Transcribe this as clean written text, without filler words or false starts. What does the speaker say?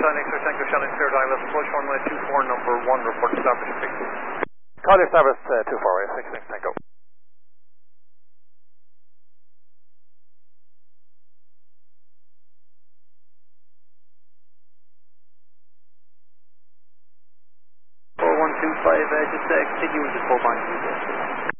X-ray Tango Shannon clear dial level approach runway 24 number 1 report established please. Call your service 24 X-ray Tango. Just continue with the 4 line.